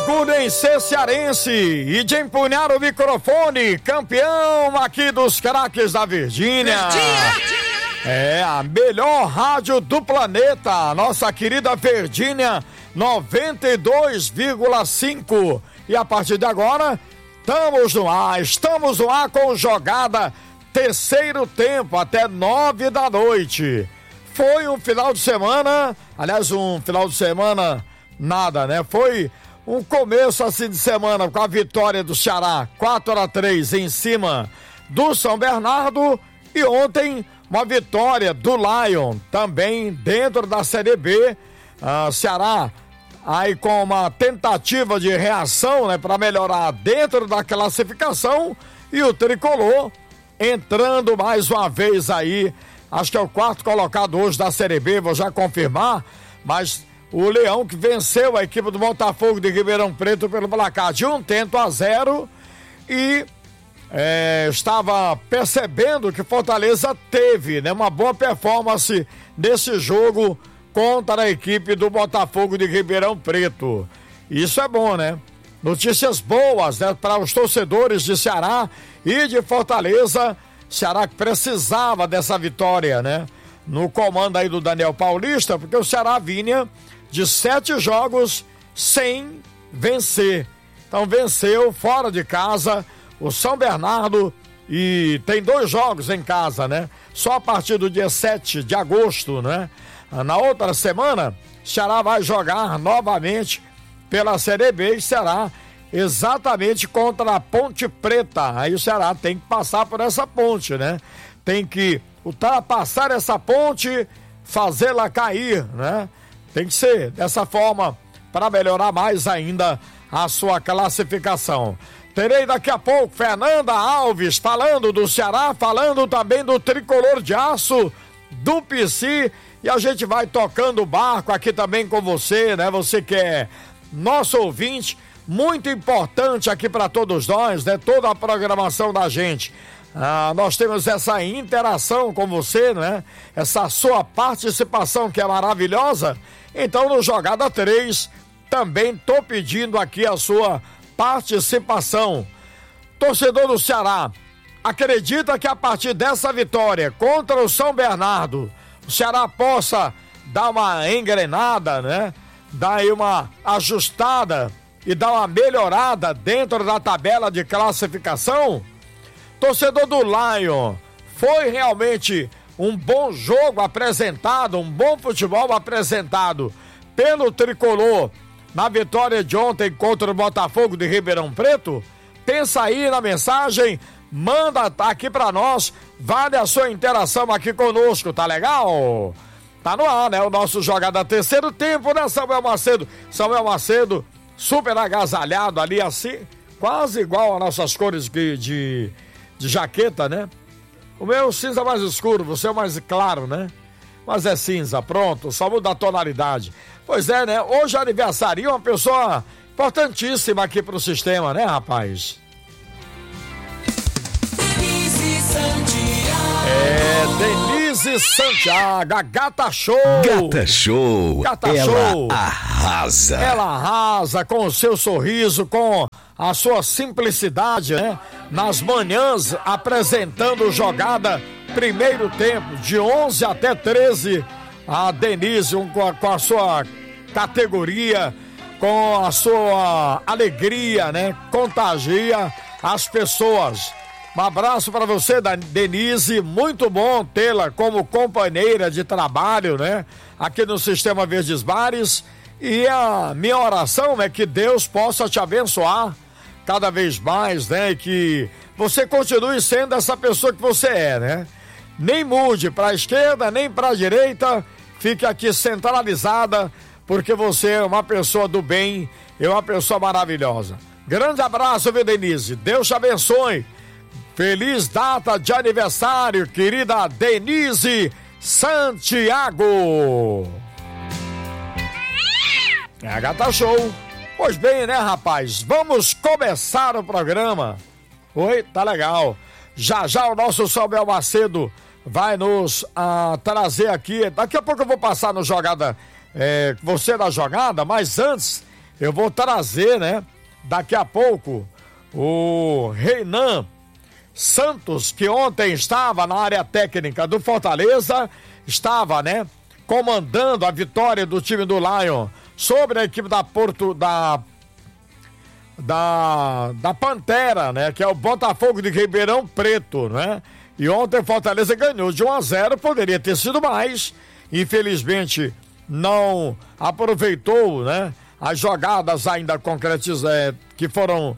orgulho em ser cearense e de empunhar o microfone, campeão aqui dos craques da Virgínia. É a melhor rádio do planeta, nossa querida Virgínia 92,5. E a partir de agora, estamos no ar com jogada terceiro tempo até 9 da noite. Foi um final de semana, nada, né? Foi um começo assim de semana com a vitória do Ceará 4-3 em cima do São Bernardo e ontem uma vitória do Lion também dentro da Série B. Ceará aí com uma tentativa de reação, né, para melhorar dentro da classificação e o Tricolor entrando mais uma vez aí, acho que é o quarto colocado hoje da Série B, vou já confirmar, mas o Leão que venceu a equipe do Botafogo de Ribeirão Preto pelo placar de 1-0 e estava percebendo que Fortaleza teve, né, uma boa performance nesse jogo contra a equipe do Botafogo de Ribeirão Preto. Isso é bom, né? Notícias boas, né, para os torcedores de Ceará e de Fortaleza. Ceará que precisava dessa vitória, né? No comando aí do Daniel Paulista, porque o Ceará vinha de 7 jogos sem vencer. Então venceu fora de casa o São Bernardo e tem 2 jogos em casa, né? Só a partir do dia 7 de agosto, né? Na outra semana, Ceará vai jogar novamente pela Série B e será exatamente contra a Ponte Preta. Aí o Ceará tem que passar por essa ponte, né? Tem que ultrapassar essa ponte, fazê-la cair, né? Tem que ser dessa forma para melhorar mais ainda a sua classificação. Terei daqui a pouco Fernanda Alves falando do Ceará, falando também do Tricolor de Aço, do PC, e a gente vai tocando o barco aqui também com você, né? Você que é nosso ouvinte, muito importante aqui para todos nós, né? Toda a programação da gente. Nós temos essa interação com você, né? Essa sua participação que é maravilhosa. Então, no Jogada 3, também tô pedindo aqui a sua participação. Torcedor do Ceará, acredita que a partir dessa vitória contra o São Bernardo, o Ceará possa dar uma engrenada, né? Dar aí uma ajustada e dar uma melhorada dentro da tabela de classificação? Torcedor do Lion, foi realmente um bom jogo apresentado, um bom futebol apresentado pelo Tricolor na vitória de ontem contra o Botafogo de Ribeirão Preto? Pensa aí na mensagem, manda aqui pra nós, vale a sua interação aqui conosco, tá legal? Tá no ar, né? O nosso Jogada Terceiro Tempo, né, Samuel Macedo? Samuel Macedo, super agasalhado ali assim, quase igual a nossas cores de jaqueta, né? O meu cinza mais escuro, você é mais claro, né? Mas é cinza, pronto, só muda a tonalidade. Pois é, né? Hoje é aniversaria uma pessoa importantíssima aqui pro sistema, né, rapaz? Denise Santiago, a Gata Show. Gata Show. Ela arrasa. Ela arrasa com o seu sorriso, com a sua simplicidade, né? Nas manhãs, apresentando jogada primeiro tempo, de 11 até 13. A Denise, com a sua categoria, com a sua alegria, né? Contagia as pessoas. Um abraço para você, Denise, muito bom tê-la como companheira de trabalho, né? Aqui no Sistema Verdes Mares, e a minha oração é que Deus possa te abençoar cada vez mais, né? E que você continue sendo essa pessoa que você é, né? Nem mude para a esquerda, nem para a direita, fique aqui centralizada, porque você é uma pessoa do bem, é uma pessoa maravilhosa. Grande abraço, viu, Denise? Deus te abençoe. Feliz data de aniversário, querida Denise Santiago. É a Gata Show. Pois bem, né, rapaz? Vamos começar o programa. Oi, tá legal. Já o nosso Samuel Macedo vai nos trazer aqui. Daqui a pouco eu vou passar no Jogada, você da Jogada, mas antes eu vou trazer, né, daqui a pouco, o Reinan Santos, que ontem estava na área técnica do Fortaleza, estava, né, comandando a vitória do time do Lion sobre a equipe da Pantera, né, que é o Botafogo de Ribeirão Preto, né? E ontem Fortaleza ganhou de 1-0, poderia ter sido mais, infelizmente não aproveitou, né, as jogadas ainda concretizadas que foram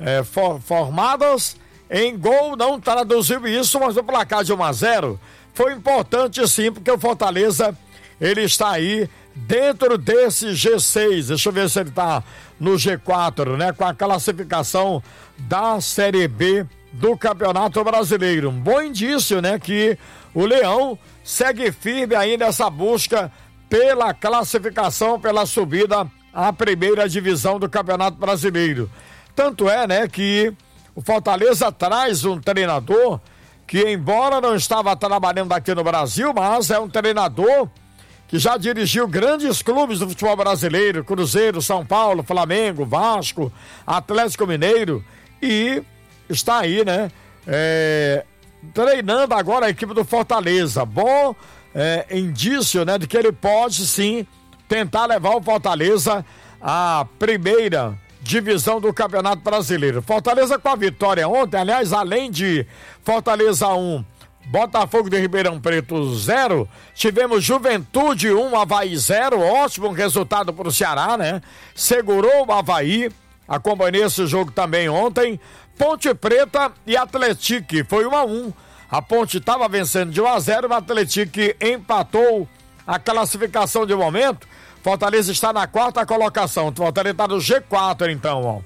formadas em gol, não traduziu isso, mas o placar de 1-0 foi importante sim, porque o Fortaleza, ele está aí dentro desse G6, deixa eu ver se ele está no G4, né, com a classificação da Série B do Campeonato Brasileiro. Um bom indício, né, que o Leão segue firme aí nessa busca pela classificação, pela subida à primeira divisão do Campeonato Brasileiro. Tanto é, né, que o Fortaleza traz um treinador que, embora não estava trabalhando aqui no Brasil, mas é um treinador que já dirigiu grandes clubes do futebol brasileiro, Cruzeiro, São Paulo, Flamengo, Vasco, Atlético Mineiro, e está aí, né, treinando agora a equipe do Fortaleza. Bom indício, né, de que ele pode sim tentar levar o Fortaleza à primeira divisão do Campeonato Brasileiro. Fortaleza com a vitória ontem, aliás, além de Fortaleza 1, Botafogo de Ribeirão Preto 0, tivemos Juventude 1, Avaí 0, ótimo resultado para o Ceará, né? Segurou o Avaí, acompanhei esse jogo também ontem. Ponte Preta e Atlético, foi 1-1. A Ponte estava vencendo de 1-0, o Atlético empatou a classificação de momento. Fortaleza está na 4ª colocação. Fortaleza está no G4, então, ó.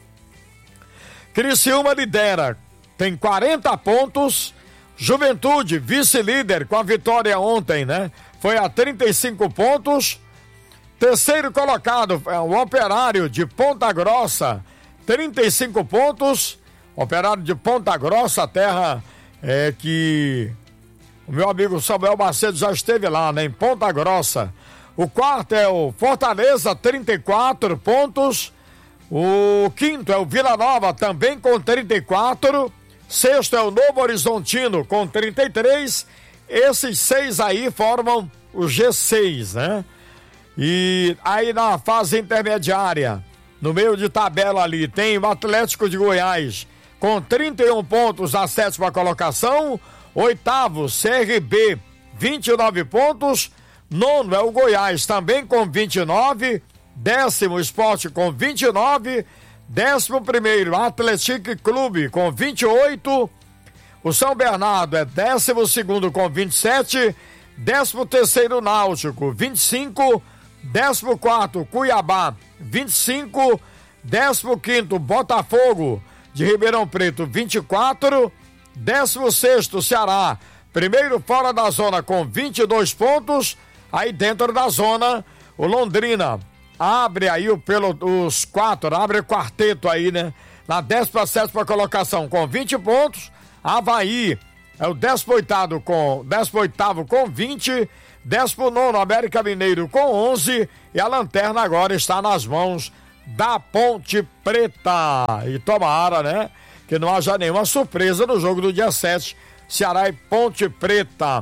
Criciúma lidera, tem 40 pontos. Juventude, vice-líder, com a vitória ontem, né? Foi a 35 pontos. Terceiro colocado, o Operário de Ponta Grossa, 35 pontos. Operário de Ponta Grossa, terra que o meu amigo Samuel Macedo já esteve lá, né? Em Ponta Grossa. O quarto é o Fortaleza, 34 pontos. O quinto é o Vila Nova, também com 34. Sexto é o Novo Horizontino, com 33. Esses 6 aí formam o G6, né? E aí na fase intermediária, no meio de tabela ali, tem o Atlético de Goiás, com 31 pontos, na 7ª colocação. Oitavo, CRB, 29 pontos. Nono é o Goiás, também com 29. 10º, Sport com 29. 11º, Atlético Clube com 28. O São Bernardo é 12º com 27. 13º, Náutico, 25. 14º, Cuiabá, 25. 15º, Botafogo de Ribeirão Preto, 24. 16º, Ceará, primeiro fora da zona com 22 pontos. Aí dentro da zona, o Londrina abre aí os 4, abre o quarteto aí, né? Na 17ª colocação com 20 pontos. Avaí é o 18º com 20. 19º, América Mineiro com 11. E a lanterna agora está nas mãos da Ponte Preta. E tomara, né, que não haja nenhuma surpresa no jogo do dia 7, Ceará e Ponte Preta.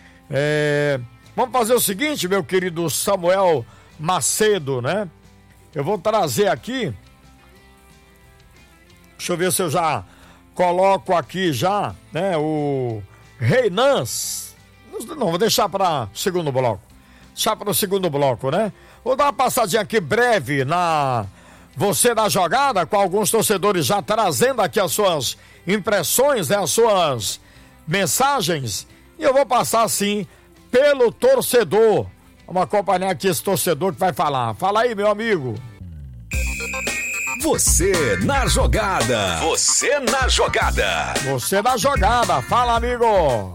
Vamos fazer o seguinte, meu querido Samuel Macedo, né? Eu vou trazer aqui, deixa eu ver se eu já coloco aqui já, né? O Reinan, não, vou deixar para o segundo bloco. Né? Vou dar uma passadinha aqui breve na Você na Jogada, com alguns torcedores já trazendo aqui as suas impressões, né? As suas mensagens. E eu vou passar assim pelo torcedor. Vamos acompanhar aqui esse torcedor que vai falar. Fala aí, meu amigo. Você na Jogada. Você na Jogada. Você na Jogada. Fala, amigo.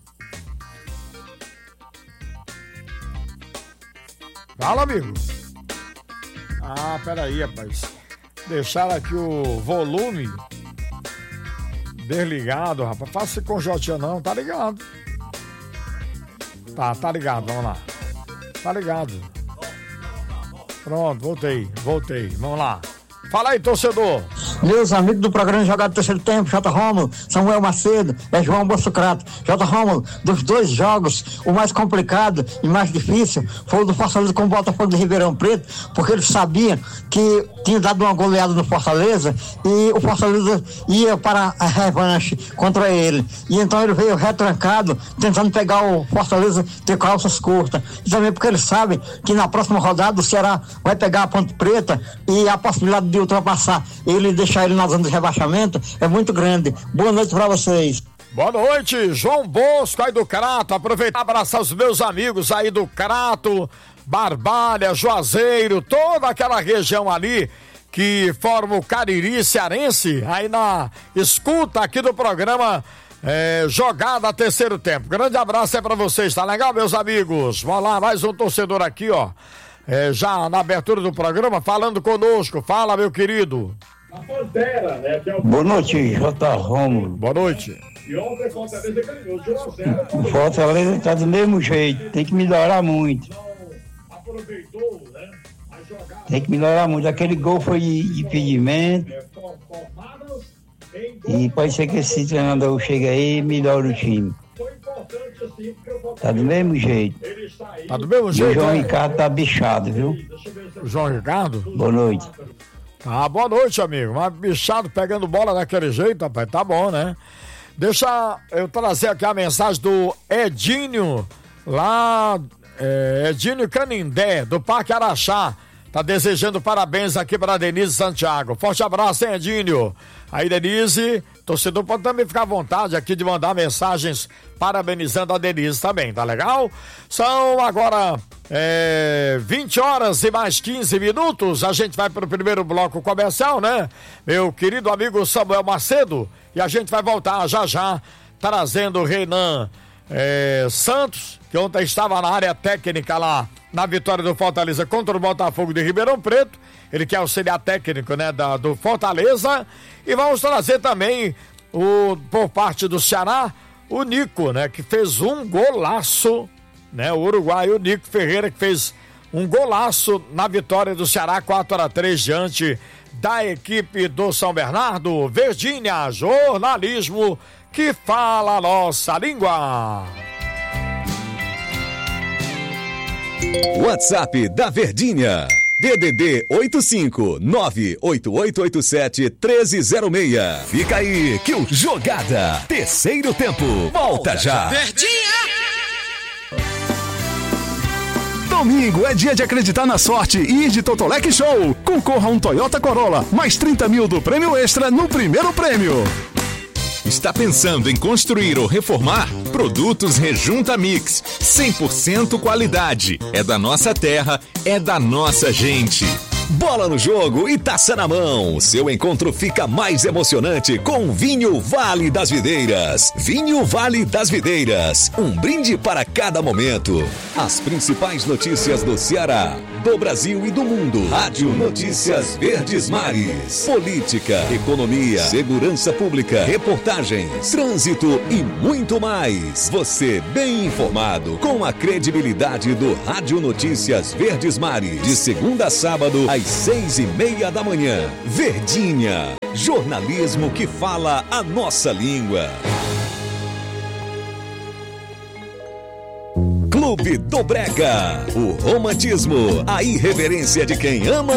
Fala, amigo. Ah, peraí, rapaz. Deixaram aqui o volume desligado, rapaz. Faça com Jotinha não, tá ligado. Tá ligado, vamos lá. Tá ligado. Pronto, voltei. Vamos lá. Fala aí, torcedor. Meus amigos do programa Jogado Terceiro Tempo, J. Rômulo, Samuel Macedo, João Bossocrato. J. Rômulo, dos 2 jogos, o mais complicado e mais difícil foi o do Fortaleza com o Botafogo de Ribeirão Preto, porque eles sabiam que tinha dado uma goleada no Fortaleza e o Fortaleza ia para a revanche contra ele. E então ele veio retrancado, tentando pegar o Fortaleza de calças curtas. E também porque eles sabem que na próxima rodada o Ceará vai pegar a Ponte Preta e a possibilidade de ultrapassar ele e deixar ele na zona de rebaixamento é muito grande. Boa noite para vocês. Boa noite, João Bosco aí do Crato. Aproveitar e abraçar os meus amigos aí do Crato, Barbalha, Juazeiro, toda aquela região ali que forma o Cariri cearense, aí na escuta aqui do programa Jogada Terceiro Tempo. Grande abraço aí pra vocês, tá legal, meus amigos? Vamos lá, mais um torcedor aqui, ó. Já na abertura do programa, falando conosco. Fala, meu querido. Boa noite, J. Rômulo. Boa noite. O Fortaleza tá do mesmo jeito, tem que melhorar muito. Tem que melhorar muito. Aquele gol foi de impedimento. E pode ser que esse treinador chegue aí e melhore o time. Tá do mesmo jeito. Tá do mesmo jeito? E o João Ricardo tá bichado, viu? O João Ricardo? Boa noite. Boa noite, amigo. Mas bichado pegando bola daquele jeito, rapaz, tá bom, né? Deixa eu trazer aqui a mensagem do Edinho, lá, Edinho Canindé, do Parque Araxá. Tá desejando parabéns aqui para Denise Santiago. Forte abraço, hein, Edinho? Aí, Denise, torcedor pode também ficar à vontade aqui de mandar mensagens parabenizando a Denise também, tá legal? São agora 20 horas e mais 15 minutos. A gente vai para o primeiro bloco comercial, né? Meu querido amigo Samuel Macedo. E a gente vai voltar já trazendo o Renan Santos, que ontem estava na área técnica lá na vitória do Fortaleza contra o Botafogo de Ribeirão Preto. Ele que é auxiliar técnico, né, do Fortaleza. E vamos trazer também por parte do Ceará, o Nico, né, que fez um golaço, né, o uruguaio Nico Ferreira, que fez um golaço na vitória do Ceará 4-3 diante da equipe do São Bernardo. Verdinha, jornalismo que fala a nossa língua. WhatsApp da Verdinha, DDD 85988871306. Fica aí que o Jogada Terceiro Tempo volta já. Verdinha! Domingo é dia de acreditar na sorte e ir de Totolec Show. Concorra a um Toyota Corolla, mais 30 mil do prêmio extra no primeiro prêmio. Está pensando em construir ou reformar? Produtos Rejunta Mix, 100% qualidade. É da nossa terra, é da nossa gente. Bola no jogo e taça na mão. Seu encontro fica mais emocionante com Vinho Vale das Videiras. Vinho Vale das Videiras. Um brinde para cada momento. As principais notícias do Ceará, do Brasil e do mundo. Rádio Notícias Verdes Mares. Política, economia, segurança pública, reportagens, trânsito e muito mais. Você bem informado com a credibilidade do Rádio Notícias Verdes Mares. De segunda a sábado, às 6:30 da manhã. Verdinha, jornalismo que fala a nossa língua. Clube do Brega, o romantismo, a irreverência de quem ama